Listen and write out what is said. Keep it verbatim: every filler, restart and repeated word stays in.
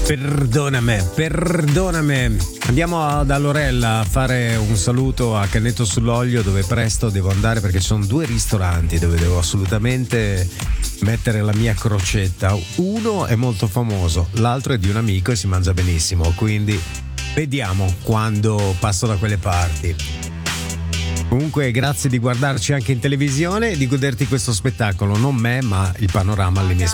Perdonami, perdonami. Andiamo da Lorella a fare un saluto a Cannetto sull'Olio, dove presto devo andare perché ci sono due ristoranti dove devo assolutamente mettere la mia crocetta. Uno è molto famoso, l'altro è di un amico e si mangia benissimo, quindi vediamo quando passo da quelle parti. Comunque grazie di guardarci anche in televisione e di goderti questo spettacolo, non me ma il panorama alle mie spalle.